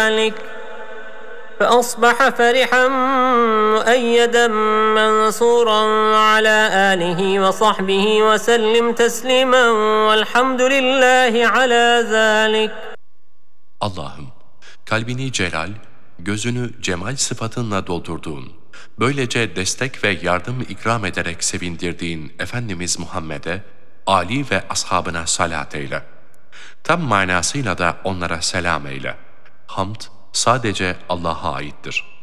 ذلك فأصبح فرحا مؤيدا منصورا على آله وصحبه وسلم تسليما والحمد لله على ذلك. Allah'ım, kalbini celal, gözünü cemal sıfatınla doldurduğun, böylece destek ve yardım ikram ederek sevindirdiğin Efendimiz Muhammed'e, âli ve ashabına salat eyle. Tam manasıyla da onlara selam eyle. Hamd sadece Allah'a aittir.